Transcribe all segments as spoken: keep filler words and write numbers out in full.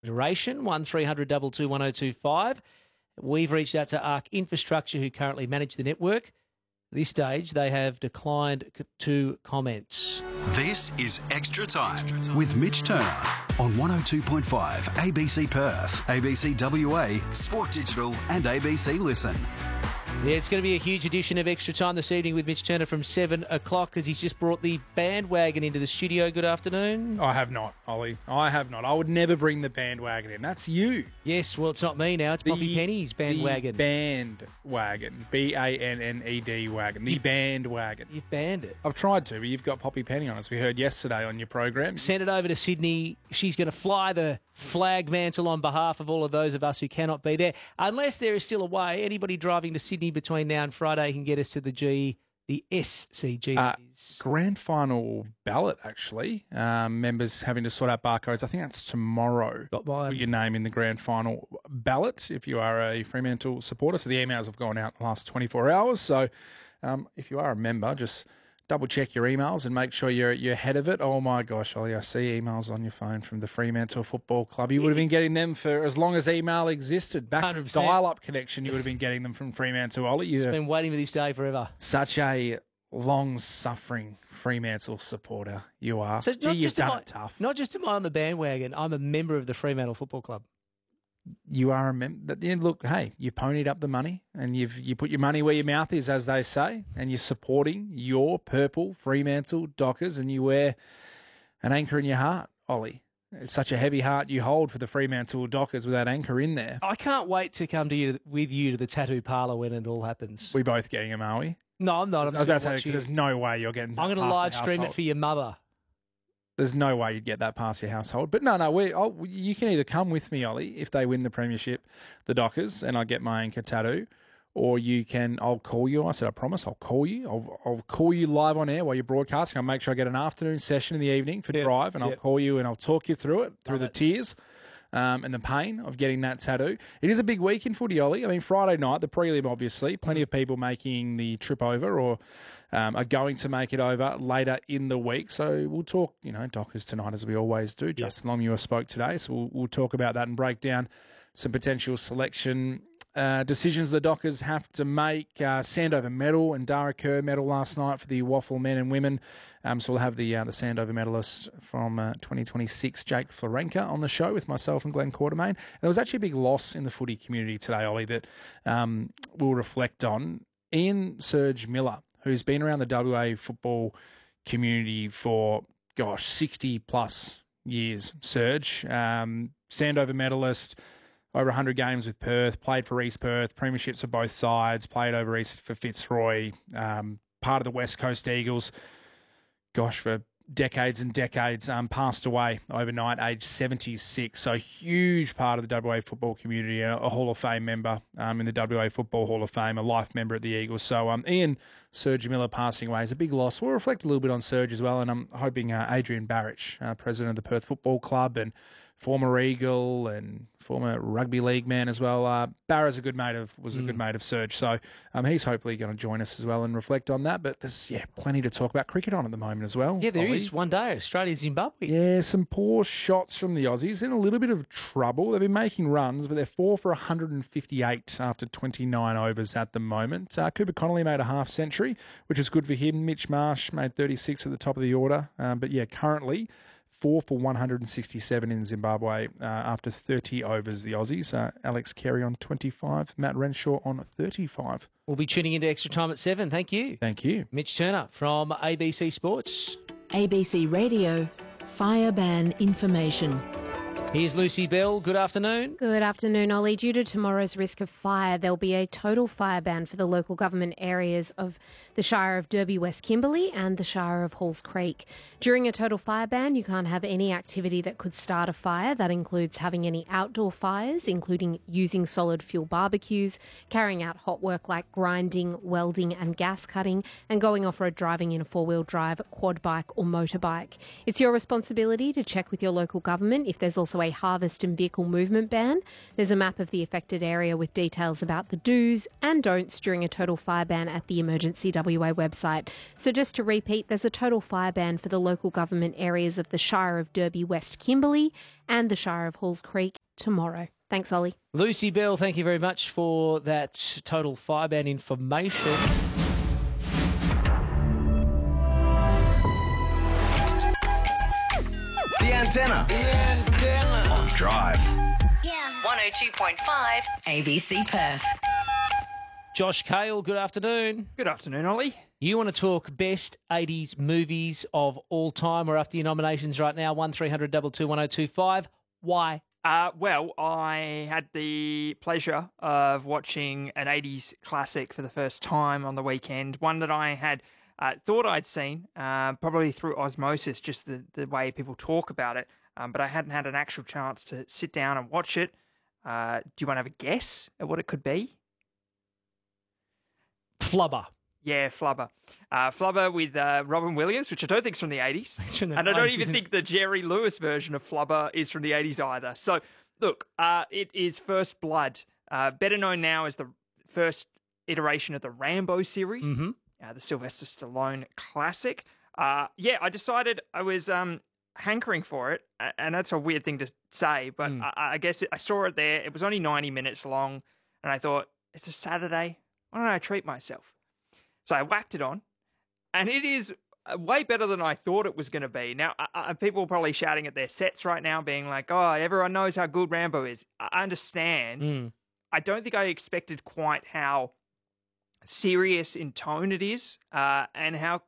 Duration, one three hundred two two one oh two five. We've reached out to Arc Infrastructure, who currently manage the network. At this stage, they have declined c- to comment. This is Extra Time with Mitch Turner on one oh two point five A B C Perth, A B C W A, Sport Digital and A B C Listen. Yeah, it's going to be a huge edition of Extra Time this evening with Mitch Turner from seven o'clock because he's just brought the bandwagon into the studio. Good afternoon. I have not, Ollie. I have not. I would never bring the bandwagon in. That's you. Yes, well, it's not me now. It's The- Poppy Penny's bandwagon. The bandwagon. B A N N E D wagon. The bandwagon. You've banned it. I've tried to, but you've got Poppy Penny on, as we heard yesterday on your program. Send it over to Sydney. She's going to fly the flag mantle on behalf of all of those of us who cannot be there. Unless there is still a way, anybody driving to Sydney between now and Friday can get us to the G, the S C G. Uh, grand final ballot, actually. Um, members having to sort out barcodes. I think that's tomorrow. Got mine. Put your name in the grand final ballot if you are a Fremantle supporter. So the emails have gone out the last twenty-four hours. So um, if you are a member, just double check your emails and make sure you're you're ahead of it. Oh my gosh, Ollie, I see emails on your phone from the Fremantle Football Club. You would have been getting them for as long as email existed. Back one hundred to percent. dial-up connection, you would have been getting them from Fremantle, Ollie. You're Been waiting for this day forever. such a long-suffering Fremantle supporter. You are. So Gee, not you've just am done I- it tough. Not just am I on the bandwagon, I'm a member of the Fremantle Football Club. You are a member. Look, hey, you ponied up the money and you've you put your money where your mouth is, as they say, and you're supporting your purple Fremantle Dockers, and you wear an anchor in your heart, Ollie. It's such a heavy heart you hold for the Fremantle Dockers with that anchor in there. I can't wait to come to you with you to the tattoo parlour when it all happens. We both getting them, are we? No, I'm not. I'm I was just about going to say, to 'cause watch there's you. no way you're getting I'm going to past the live stream it household. for your mother. There's no way you'd get that past your household. But no, no, we, I'll, you can either come with me, Ollie, if they win the premiership, the Dockers, and I get my anchor tattoo, or you can, I'll call you. I said, I promise, I'll call you. I'll, I'll call you live on air while you're broadcasting. I'll make sure I get an afternoon session in the evening for Yep, drive, and I'll yep. call you and I'll talk you through it, through Love the it. tears um, and the pain of getting that tattoo. It is a big week in footy, Ollie. I mean, Friday night, the prelim, obviously, plenty of people making the trip over or um, are going to make it over later in the week. So we'll talk, you know, Dockers tonight, as we always do. Justin Longmuir spoke today, so we'll, we'll talk about that and break down some potential selection uh, decisions the Dockers have to make. Uh, Sandover medal and Dara Kerr medal last night for the Waffle men and women. Um, so we'll have the uh, the Sandover medalist from uh, twenty twenty-six, Jake Florenka, on the show with myself and Glenn Quartermain. And there was actually a big loss in the footy community today, Ollie, that um, we'll reflect on. Ian Serge Miller, who's been around the W A football community for, gosh, sixty plus years. Serge, um, Sandover medalist, over one hundred games with Perth, played for East Perth, premierships for both sides, played over East for Fitzroy, um, part of the West Coast Eagles. Gosh, for decades and decades, um, passed away overnight, aged seventy-six. So a huge part of the W A football community, a, a Hall of Fame member um, in the W A Football Hall of Fame, a life member at the Eagles. So um, Ian Serge Miller passing away is a big loss. We'll reflect a little bit on Serge as well, and I'm hoping uh, Adrian Barrich, uh, president of the Perth Football Club and former Eagle and former rugby league man as well. Uh, Barra's a good mate of was a Mm. good mate of Serge, so um, he's hopefully going to join us as well and reflect on that. But there's yeah plenty to talk about. Cricket on at the moment as well. Yeah, there Ollie. is one day, Australia, Zimbabwe. Yeah, some poor shots from the Aussies. In a little bit of trouble. They've been making runs, but they're four for one hundred fifty-eight after twenty-nine overs at the moment. Uh, Cooper Connolly made a half century, which is good for him. Mitch Marsh made thirty-six at the top of the order. Um, but yeah, currently four for one hundred sixty-seven in Zimbabwe uh, after thirty overs, the Aussies. Uh, Alex Carey on twenty-five, Matt Renshaw on thirty-five. We'll be tuning into Extra Time at seven. Thank you. Thank you. Mitch Turner from A B C Sports. A B C Radio, fire ban information. Here's Lucy Bell. Good afternoon. Good afternoon, Ollie. Due to tomorrow's risk of fire, there'll be a total fire ban for the local government areas of the Shire of Derby West Kimberley and the Shire of Halls Creek. During a total fire ban, you can't have any activity that could start a fire. That includes having any outdoor fires, including using solid fuel barbecues, carrying out hot work like grinding, welding and gas cutting, and going off-road driving in a four-wheel drive, quad bike or motorbike. It's your responsibility to check with your local government if there's also a harvest and vehicle movement ban. There's a map of the affected area with details about the do's and don'ts during a total fire ban at the Emergency W A website. So just to repeat, there's a total fire ban for the local government areas of the Shire of Derby West Kimberley and the Shire of Halls Creek tomorrow. Thanks, Ollie. Lucy Bell, thank you very much for that total fire ban information. The Antenna. The Antenna. On Drive. Yeah. one oh two point five A B C Perth. Josh Cale, good afternoon. Good afternoon, Ollie. You want to talk best eighties movies of all time? We're after your nominations right now, one three hundred two two one oh two five. Why? Uh, well, I had the pleasure of watching an eighties classic for the first time on the weekend, one that I had uh, thought I'd seen, uh, probably through osmosis, just the, the way people talk about it, um, but I hadn't had an actual chance to sit down and watch it. Uh, do you want to have a guess at what it could be? Flubber. Yeah, Flubber. Uh, Flubber with uh, Robin Williams, which I don't think is from the eighties. It's from the and I don't nineties, even isn't think the Jerry Lewis version of Flubber is from the eighties either. So, look, uh, it is First Blood, uh, better known now as the first iteration of the Rambo series, Mm-hmm. uh, the Sylvester Stallone classic. Uh, yeah, I decided I was um, hankering for it, a- and that's a weird thing to say, but Mm. I-, I guess it, I saw it there. It was only ninety minutes long, and I thought, it's a Saturday. Why don't I treat myself? So I whacked it on, and it is way better than I thought it was going to be. Now, I, I, people are probably shouting at their sets right now, being like, oh, everyone knows how good Rambo is. I understand. Mm. I don't think I expected quite how serious in tone it is, uh, and how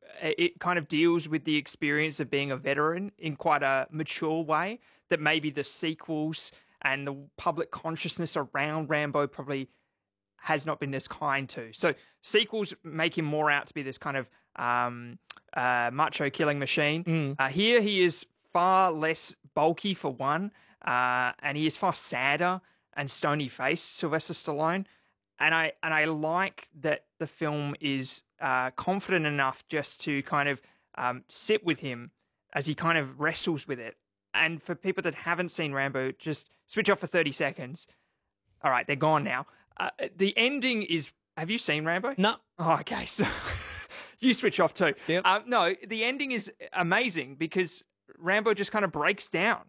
it kind of deals with the experience of being a veteran in quite a mature way that maybe the sequels and the public consciousness around Rambo probably has not been as kind to. So sequels make him more out to be this kind of um, uh, macho killing machine. Mm. Uh, here he is far less bulky for one, uh, and he is far sadder and stony-faced, Sylvester Stallone. And I and I like that the film is uh, confident enough just to kind of um, sit with him as he kind of wrestles with it. And for people that haven't seen Rambo, just switch off for thirty seconds. All right, they're gone now. Uh, the ending is... Have you seen Rambo? No. Oh, okay, so you switch off too. Yep. Uh, no, the ending is amazing because Rambo just kind of breaks down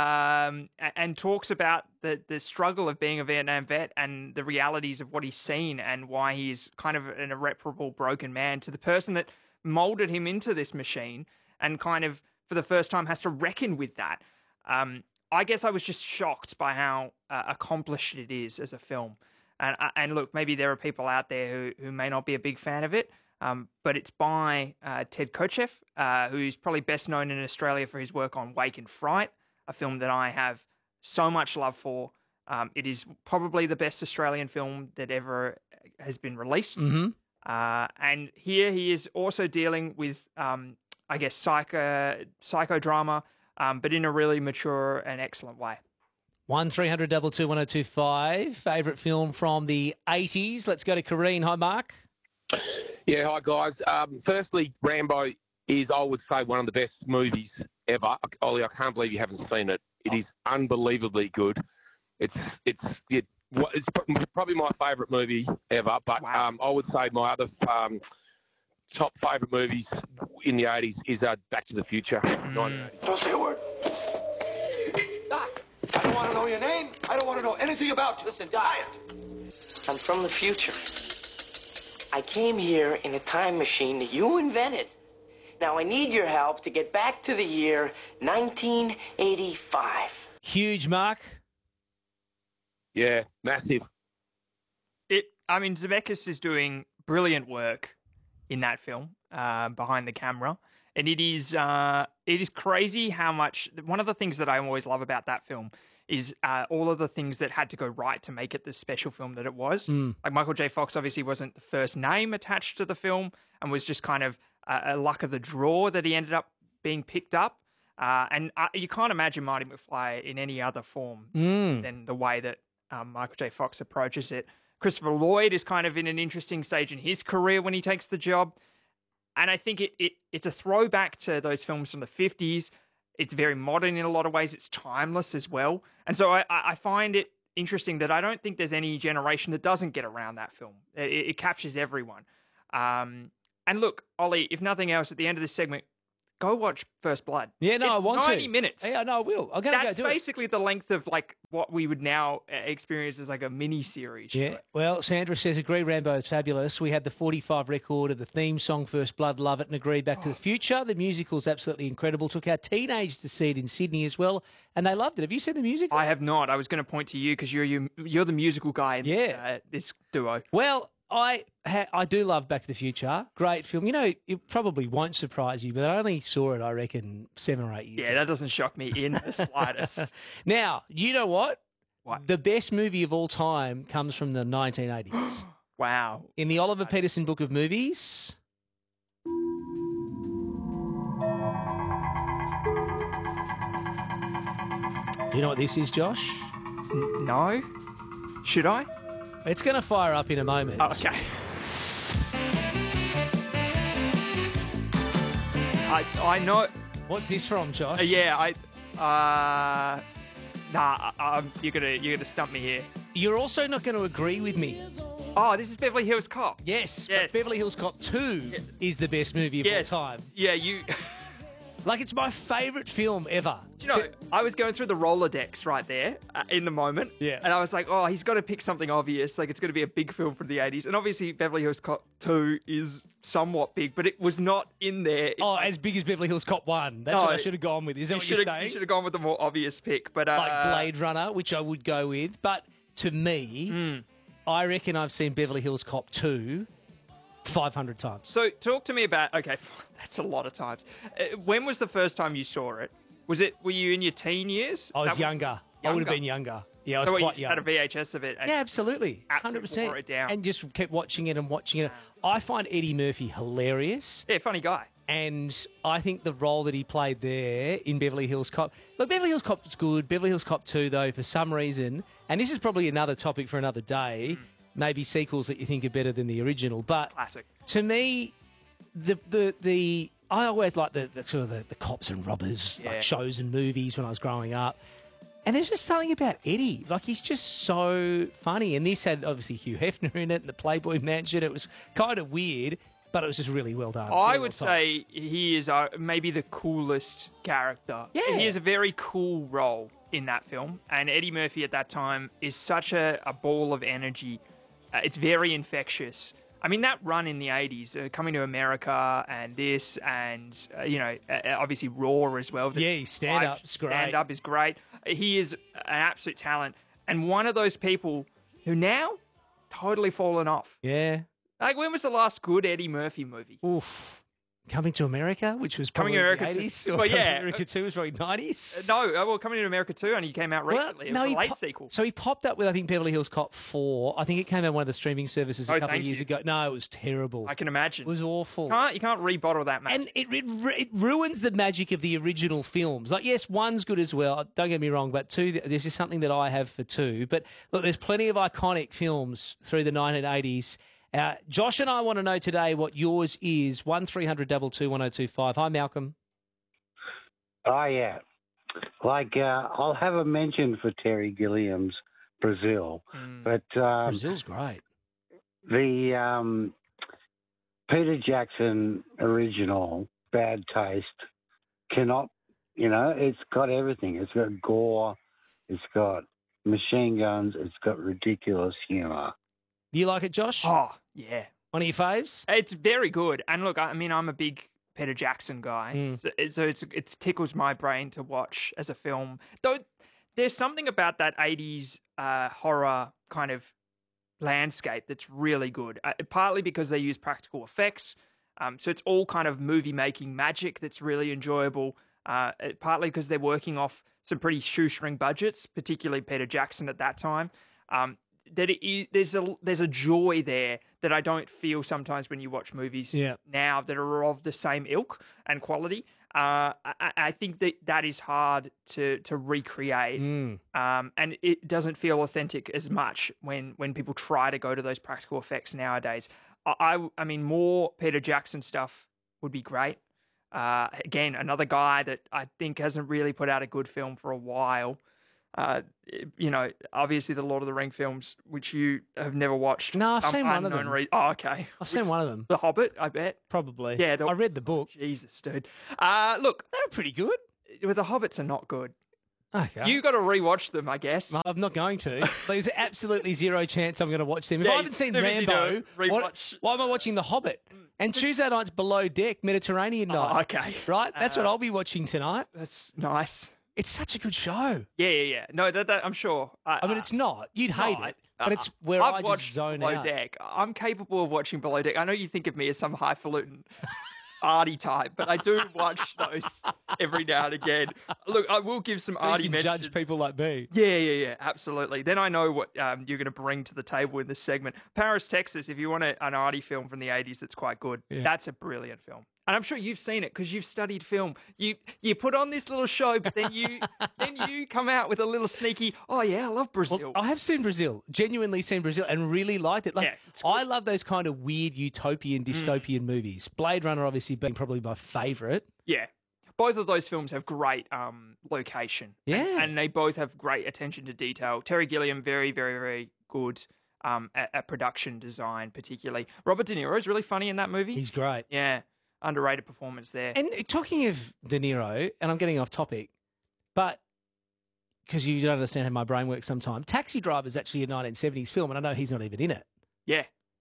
um, and, and talks about the, the struggle of being a Vietnam vet and the realities of what he's seen and why he's kind of an irreparable broken man to the person that molded him into this machine and kind of, for the first time, has to reckon with that. Um, I guess I was just shocked by how uh, accomplished it is as a film. And, and look, maybe there are people out there who, who may not be a big fan of it, um, but it's by uh, Ted Kotcheff, uh, who's probably best known in Australia for his work on Wake and Fright, a film that I have so much love for. Um, it is probably the best Australian film that ever has been released. Mm-hmm. Uh, and here he is also dealing with, um, I guess, psycho psychodrama, um, but in a really mature and excellent way. one three hundred two two one oh two five. Favourite film from the eighties. Let's go to Kareen. Hi, Mark. Yeah, hi guys. Um, firstly, Rambo is, I would say, one of the best movies ever. Ollie, I can't believe you haven't seen it. It is unbelievably good. It's it's it, it's probably my favourite movie ever. But Wow. um, I would say my other um, top favourite movies in the eighties is uh, Back to the Future. nineteen eighty. Don't say a word. Doc, I don't want to know your name. I don't want to know anything about you. Listen, Doc. I'm from the future. I came here in a time machine that you invented. Now I need your help to get back to the year nineteen eighty-five. Huge, Mark. Yeah, massive. It. I mean, Zemeckis is doing brilliant work in that film, uh, behind the camera, and it is uh, it is crazy how much. One of the things that I always love about that film is uh, all of the things that had to go right to make it the special film that it was. Mm. Like Michael J. Fox obviously wasn't the first name attached to the film, and was just kind of a, a luck of the draw that he ended up being picked up. Uh, and uh, you can't imagine Marty McFly in any other form Mm. than the way that um, Michael J. Fox approaches it. Christopher Lloyd is kind of in an interesting stage in his career when he takes the job. And I think it, it it's a throwback to those films from the fifties. It's very modern in a lot of ways. It's timeless as well. And so I, I find it interesting that I don't think there's any generation that doesn't get around that film. It, it captures everyone. Um, and look, Ollie, if nothing else, at the end of this segment, go watch First Blood. Yeah, no, it's I want ninety to. minutes. Yeah, no, I will. I'm going to go That's do it. basically the length of like what we would now experience as like a mini series. Yeah. Well, Sandra says, agree, Rambo is fabulous. We had the forty-five record of the theme song First Blood, love it, and agree Back to the Future. The musical's absolutely incredible. Took our teenagers to see it in Sydney as well, and they loved it. Have you seen the musical? I have not. I was going to point to you because you're you, you're the musical guy in Yeah. this, uh, this duo. Well, I ha- I do love Back to the Future. Great film. You know, it probably won't surprise you, but I only saw it, I reckon, seven or eight years Yeah, that doesn't shock me in the slightest. Now, you know what? What? The best movie of all time comes from the nineteen eighties. Wow. In the Oliver Peterson Book of Movies. Do you know what this is, Josh? N- no? Should I? It's going to fire up in a moment. Oh, okay. I I know. What's this from, Josh? Uh, yeah, I. Uh, nah, um, you're gonna you're gonna stump me here. You're also not going to agree with me. Oh, this is Beverly Hills Cop. Yes, Yes. but Beverly Hills Cop two is the best movie of Yes. all time. Yeah, you. Like, it's my favourite film ever. Do you know, I was going through the Rolodex right there uh, in the moment. Yeah. And I was like, oh, he's got to pick something obvious. Like, it's going to be a big film from the eighties. And obviously, Beverly Hills Cop two is somewhat big, but it was not in there. It- Oh, as big as Beverly Hills Cop one. That's No, what I should have gone with. Is that you what you're should have saying? you should have gone with the more obvious pick. But uh, Like Blade Runner, which I would go with. But to me, Hmm. I reckon I've seen Beverly Hills Cop two five hundred times. So, talk to me about. Okay, that's a lot of times. Uh, when was the first time you saw it? Was it? Were you in your teen years? I was That- younger. I would have been younger. Yeah, I was So what, quite you young. had a V H S of it. And Yeah, absolutely. absolutely one hundred percent. wore it down. And just kept watching it and watching it. I find Eddie Murphy hilarious. Yeah, funny guy. And I think the role that he played there in Beverly Hills Cop... Look, Beverly Hills Cop was good. Beverly Hills Cop two, though, for some reason... And this is probably another topic for another day. Maybe sequels that you think are better than the original. But Classic. to me, the... the, the I always liked the, the sort of the, the cops and robbers Yeah. like shows and movies when I was growing up. And there's just something about Eddie. Like, he's just so funny. And this had, obviously, Hugh Hefner in it and the Playboy Mansion. It was kind of weird, but it was just really well done. I Really would well timed. say he is uh, maybe the coolest character. Yeah. He has a very cool role in that film. And Eddie Murphy at that time is such a, a ball of energy. Uh, it's very infectious. I mean, that run in the eighties, uh, Coming to America and this and, uh, you know, uh, obviously Raw as well. The Yeah, his stand-up's great. Stand-up is great. He is an absolute talent. And one of those people who now totally fallen off. Yeah. Like, when was the last good Eddie Murphy movie? Oof. Coming to America, which was Coming probably to America the two- eighties. well, Or Coming yeah. to America two was probably nineties. No, uh, well, Coming to America two only came out recently. it was a he late po- sequel. So he popped up with, I think, Beverly Hills Cop four. I think it came out on one of the streaming services a Oh, couple of thank years you. ago. No, it was terrible. I can imagine. It was awful. Can't, you can't rebottle that, man. And it, it it ruins the magic of the original films. Like, yes, one's good as well. Don't get me wrong, but two, there's just something that I have for two. But look, there's plenty of iconic films through the nineteen eighties. Uh, Josh and I want to know today what yours is. One three hundred two two one zero two five. Hi, Malcolm. Oh, yeah. Like, uh, I'll have a mention for Terry Gilliam's Brazil. But um, Brazil's great. the um, Peter Jackson original, Bad Taste, cannot, you know, it's got everything. It's got gore, it's got machine guns, it's got ridiculous humour. Do you like it, Josh? Oh, yeah. One of your faves? It's very good. And look, I mean, I'm a big Peter Jackson guy, Mm. so, so it's it tickles my brain to watch as a film. Though there's something about that eighties uh, horror kind of landscape that's really good. Uh, partly because they use practical effects, um, so it's all kind of movie making magic that's really enjoyable. Uh, partly because they're working off some pretty shoestring budgets, particularly Peter Jackson at that time. Um, that it is, there's a there's a joy there that I don't feel sometimes when you watch movies Yeah. now that are of the same ilk and quality. Uh, I, I think that that is hard to to recreate, Mm. um, and it doesn't feel authentic as much when when people try to go to those practical effects nowadays. I I, I mean, more Peter Jackson stuff would be great. Uh, again, another guy that I think hasn't really put out a good film for a while. Uh, you know, obviously the Lord of the Ring films, which you have never watched. No, I've some seen one of unknown them. Re- oh, okay. I've seen one of them. The Hobbit, I bet. Probably. Yeah, the- I read the book. Jesus, dude. Uh, look, They were pretty good. well, the Hobbits are not good. Okay. You got to rewatch them, I guess. I'm not going to. There's absolutely zero chance I'm going to watch them. If Yeah, I haven't seen too busy to Rambo, what, rewatch. why am I watching The Hobbit? And Tuesday night's Below Deck, Mediterranean night. Oh, okay. Right? That's what Uh, I'll be watching tonight. That's nice. It's such a good show. Yeah, yeah, yeah. No, that, that I'm sure. I, I mean, it's not. You'd hate not. it. But it's Uh, where I've I just watched zone Below out. Deck. I'm capable of watching Below Deck. I know you think of me as some highfalutin arty type, but I do watch those every now and again. Look, I will give some So arty you can mentions. judge people like me. Yeah, yeah, yeah, absolutely. Then I know what um, you're going to bring to the table in this segment. Paris, Texas, if you want a, an arty film from the eighties that's quite good, Yeah. that's a brilliant film. And I'm sure you've seen it because you've studied film. You you put on this little show, but then you then you come out with a little sneaky, oh yeah, I love Brazil. Well, I have seen Brazil, genuinely seen Brazil, and really liked it. Like, Yeah, it's I love those kind of weird utopian, dystopian movies. Blade Runner, obviously, being probably my favourite. Yeah. Both of those films have great um, location. And- Yeah. And, they both have great attention to detail. Terry Gilliam, very, very, very good um, at, at production design, particularly. Robert De Niro is really funny in that movie. He's great. Yeah. Underrated performance there. And talking of De Niro, and I'm getting off topic, but because you don't understand how my brain works sometimes, Taxi Driver is actually a nineteen seventies film, and I know he's not even in it. yeah.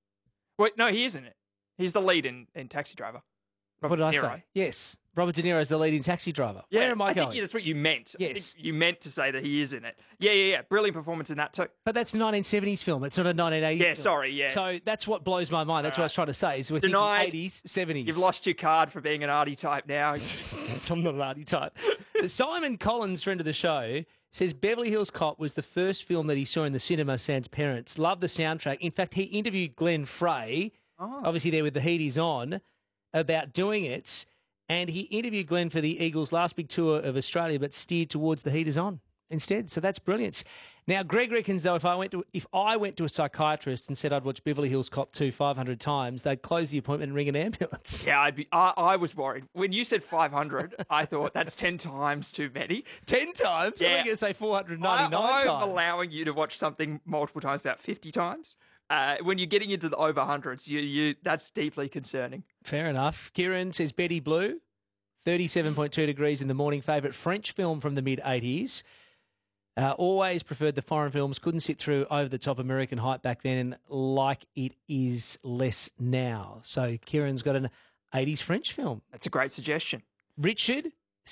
Wait, no, he is in it. He's the lead in, in Taxi Driver. What did I De Niro. say? Yes. Robert De Niro is the lead in Taxi Driver. Yeah, Where am I, I going? think that's what you meant. I Yes. think you meant to say that he is in it. Yeah, yeah, yeah. Brilliant performance in that too. But that's a nineteen seventies film. It's not a nineteen eighties Yeah, film. sorry, yeah. So that's what blows my mind. That's All what I was trying to say, is we're Denied. thinking eighties, seventies. You've lost your card for being an arty type now. I'm not an arty type. Simon Collins, friend of the show, says Beverly Hills Cop was the first film that he saw in the cinema sans parents. Loved the soundtrack. In fact, he interviewed Glenn Frey, Oh. obviously there with the Heat Is On, about doing it. And he interviewed Glenn for the Eagles' last big tour of Australia, but steered towards the Heat Is On instead. So that's brilliant. Now, Greg reckons, though, if I went to if I went to a psychiatrist and said I'd watch Beverly Hills Cop two five hundred times, they'd close the appointment and ring an ambulance. Yeah, I'd be. I, I was worried when you said five hundred. I thought that's ten times too many. Ten times? Yeah. I'm going to say four hundred I, ninety-nine I'm times. allowing you to watch something multiple times, about fifty times. Uh, when you're getting into the over hundreds, you you that's deeply concerning. Fair enough. Kieran says Betty Blue, thirty-seven point two degrees in the morning. Favourite French film from the mid-eighties. Uh, always preferred the foreign films. Couldn't sit through over-the-top American hype back then like it is less now. So Kieran's got an eighties French film. That's a great suggestion. Richard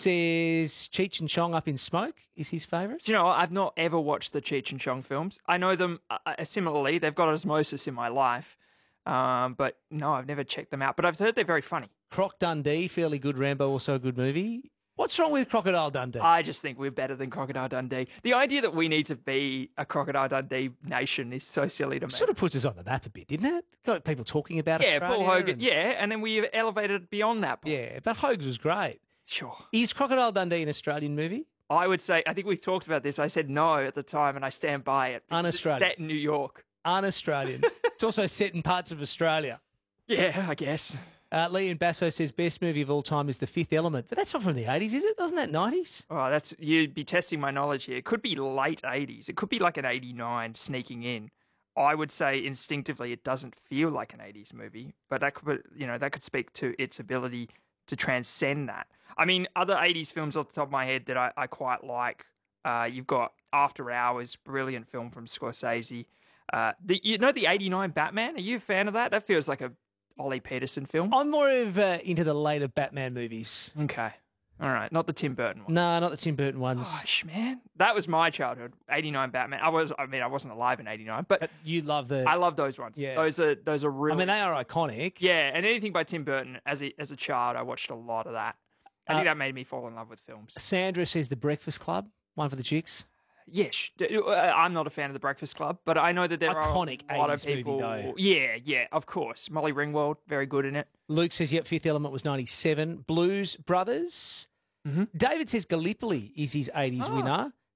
says Cheech and Chong Up in Smoke is his favourite. Do you know, I've not ever watched the Cheech and Chong films. I know them uh, uh, similarly. They've got osmosis in my life. Um, but no, I've never checked them out. But I've heard they're very funny. Croc Dundee, fairly good. Rambo, also a good movie. What's wrong with Crocodile Dundee? I just think we're better than Crocodile Dundee. The idea that we need to be a Crocodile Dundee nation is so silly to me. Sort of puts us on the map a bit, didn't it? Got people talking about yeah, Australia. Paul Hogan. and- Yeah, and then we elevated beyond that point. Yeah, but Hogs was great. Sure. Is Crocodile Dundee an Australian movie? I would say, I think we've talked about this. I said no at the time, and I stand by it. because it's Un-Australian. set in New York. Un-Australian. It's also set in parts of Australia. Yeah, I guess. Uh, Leon Basso says best movie of all time is The Fifth Element. But that's not from the eighties, is it? Wasn't that nineties? Oh, that's you'd be testing my knowledge here. It could be late eighties. It could be like an eighty-nine sneaking in. I would say instinctively it doesn't feel like an eighties movie, but that could, you know, that could speak to its ability to transcend that. I mean, other eighties films off the top of my head that I, I quite like. Uh, you've got After Hours, brilliant film from Scorsese. Uh, the, you know the eighty-nine Batman? Are you a fan of that? That feels like a Ollie Peterson film. I'm more of uh, into the later Batman movies. Okay. All right. Not the Tim Burton one. No, not the Tim Burton ones. Gosh, man. That was my childhood. eighty-nine Batman. I was, I mean, I wasn't alive in eighty-nine, but, But you love the... I love those ones. Yeah. Those are, those are really... I mean, they are iconic. Yeah, and anything by Tim Burton, as a, as a child, I watched a lot of that. I think Uh, that made me fall in love with films. Sandra says The Breakfast Club, one for the chicks. Yes, uh, I'm not a fan of The Breakfast Club, but I know that there Iconic are a lot of eighties movie, people. though. Yeah, yeah, of course. Molly Ringwald, very good in it. Luke says, yep, Fifth Element was ninety-seven. Blues Brothers. Mhm. David says Gallipoli is his eighties Oh. winner.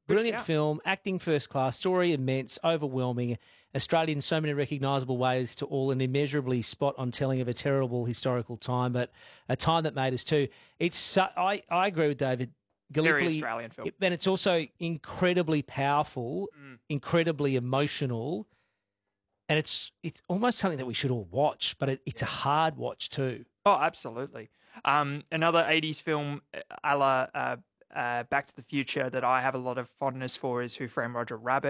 Brilliant shout. film, acting first class, story immense, overwhelming. Australian, so many recognisable ways to all, an immeasurably spot on telling of a terrible historical time, but a time that made us too. It's so, I, I agree with David. Very Gallipoli, Australian film. it- and it's also incredibly powerful, Mm. incredibly emotional, and it's it's almost something that we should all watch, but it, it's a hard watch too. Oh, absolutely. Um, another eighties film uh, a la uh, uh, Back to the Future that I have a lot of fondness for is Who Framed Roger Rabbit.